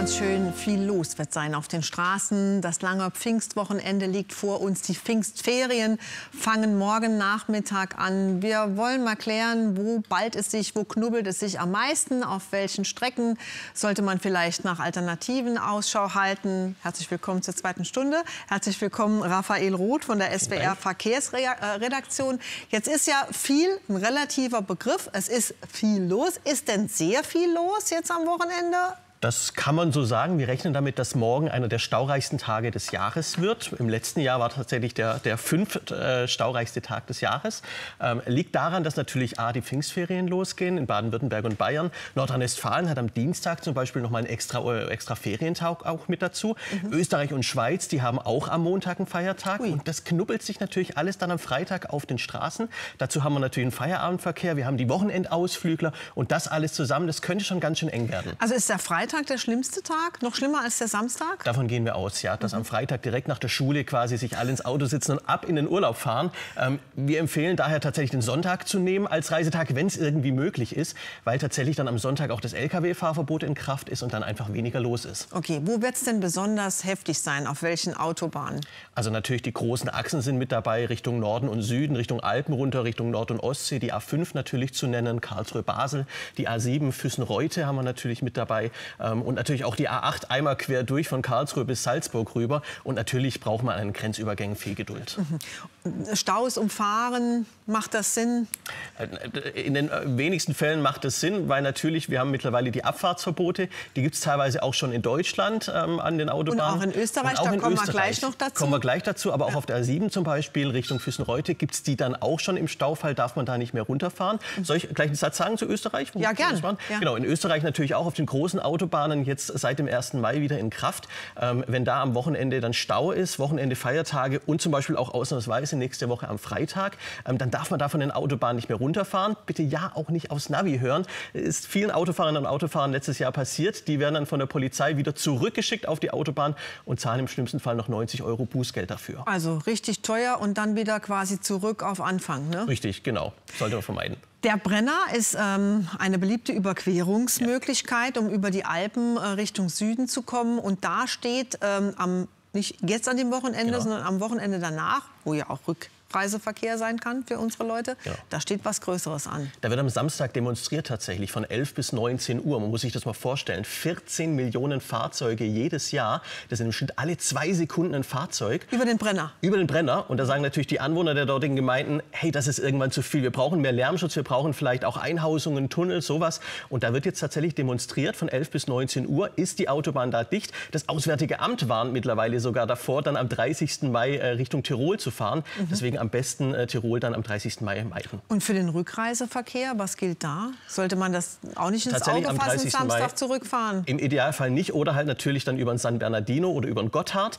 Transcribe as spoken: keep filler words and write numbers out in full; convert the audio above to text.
ganz schön viel los wird sein auf den Straßen. Das lange Pfingstwochenende liegt vor uns. Die Pfingstferien fangen morgen Nachmittag an. Wir wollen mal klären, wo ballt es sich, wo knubbelt es sich am meisten, auf welchen Strecken sollte man vielleicht nach Alternativen Ausschau halten. Herzlich willkommen zur zweiten Stunde. Herzlich willkommen Raphael Roth von der S W R Verkehrsredaktion. Jetzt ist ja viel ein relativer Begriff. Es ist viel los. Ist denn sehr viel los jetzt am Wochenende? Das kann man so sagen. Wir rechnen damit, dass morgen einer der staureichsten Tage des Jahres wird. Im letzten Jahr war tatsächlich der, der fünft äh, staureichste Tag des Jahres. Ähm, liegt daran, dass natürlich A, die Pfingstferien losgehen in Baden-Württemberg und Bayern. Nordrhein-Westfalen hat am Dienstag zum Beispiel noch mal einen extra, äh, extra Ferientag auch mit dazu. Mhm. Österreich und Schweiz, die haben auch am Montag einen Feiertag. Ui. Und das knubbelt sich natürlich alles dann am Freitag auf den Straßen. Dazu haben wir natürlich einen Feierabendverkehr. Wir haben die Wochenendausflügler. Und das alles zusammen, das könnte schon ganz schön eng werden. Also ist der Freitag der schlimmste Tag? Noch schlimmer als der Samstag? Davon gehen wir aus, ja. Dass mhm. am Freitag direkt nach der Schule quasi sich alle ins Auto sitzen und ab in den Urlaub fahren. Ähm, wir empfehlen daher tatsächlich den Sonntag zu nehmen als Reisetag, wenn es irgendwie möglich ist. Weil tatsächlich dann am Sonntag auch das L K W-Fahrverbot in Kraft ist und dann einfach weniger los ist. Okay, wo wird es denn besonders heftig sein? Auf welchen Autobahnen? Also natürlich die großen Achsen sind mit dabei, Richtung Norden und Süden, Richtung Alpen runter, Richtung Nord- und Ostsee. Die A fünf natürlich zu nennen, Karlsruhe-Basel. Die A sieben, Füssen-Reute haben wir natürlich mit dabei. Und natürlich auch die A acht einmal quer durch von Karlsruhe bis Salzburg rüber. Und natürlich braucht man an den Grenzübergängen viel Geduld. Mhm. Staus umfahren, macht das Sinn? In den wenigsten Fällen macht das Sinn, weil natürlich, wir haben mittlerweile die Abfahrtsverbote. Die gibt es teilweise auch schon in Deutschland ähm, an den Autobahnen. Und auch in Österreich, auch da in kommen Österreich. wir gleich noch dazu. Kommen wir gleich dazu, aber auch ja. auf der A sieben zum Beispiel Richtung Füssen-Reute gibt es die dann auch schon im Staufall, darf man da nicht mehr runterfahren. Mhm. Soll ich gleich einen Satz sagen zu Österreich? Ja, gern. Ja. Genau, in Österreich natürlich auch auf den großen Autobahnen jetzt seit dem ersten Mai wieder in Kraft. Ähm, wenn da am Wochenende dann Stau ist, Wochenende, Feiertage und zum Beispiel auch ausnahmsweise nächste Woche am Freitag, ähm, dann darf man da von den Autobahnen nicht mehr runterfahren. Bitte ja auch nicht aufs Navi hören. Ist vielen Autofahrerinnen und Autofahrern letztes Jahr passiert. Die werden dann von der Polizei wieder zurückgeschickt auf die Autobahn und zahlen im schlimmsten Fall noch neunzig Euro Bußgeld dafür. Also richtig teuer und dann wieder quasi zurück auf Anfang, ne? Richtig, genau. Sollte man vermeiden. Der Brenner ist ähm, eine beliebte Überquerungsmöglichkeit, ja. um über die Alpen äh, Richtung Süden zu kommen. Und da steht ähm, am, nicht jetzt an dem Wochenende, genau. sondern am Wochenende danach, wo ja auch Rückreiseverkehr sein kann für unsere Leute, ja. da steht was Größeres an. Da wird am Samstag demonstriert tatsächlich von elf bis neunzehn Uhr. Man muss sich das mal vorstellen. vierzehn Millionen Fahrzeuge jedes Jahr. Das sind im Schnitt alle zwei Sekunden ein Fahrzeug. Über den Brenner? Über den Brenner. Und da sagen natürlich die Anwohner der dortigen Gemeinden, hey, das ist irgendwann zu viel. Wir brauchen mehr Lärmschutz, wir brauchen vielleicht auch Einhausungen, Tunnel, sowas. Und da wird jetzt tatsächlich demonstriert von elf bis neunzehn Uhr. Ist die Autobahn da dicht? Das Auswärtige Amt warnt mittlerweile sogar davor, dann am dreißigsten Mai äh, Richtung Tirol zu fahren. Mhm. Deswegen am besten äh, Tirol dann am dreißigsten Mai meiden. Und für den Rückreiseverkehr, was gilt da? Sollte man das auch nicht ins Auge fassen, Samstag zurückfahren? Im Idealfall nicht oder halt natürlich dann über den San Bernardino oder über den Gotthard.